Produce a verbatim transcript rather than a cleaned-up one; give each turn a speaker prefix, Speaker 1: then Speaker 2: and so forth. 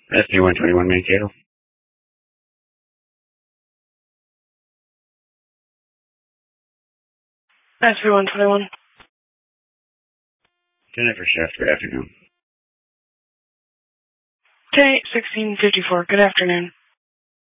Speaker 1: S P one twenty-one Mankato.
Speaker 2: S P one twenty-one.
Speaker 1: Jennifer Chef, good afternoon.
Speaker 2: K sixteen fifty-four, good afternoon.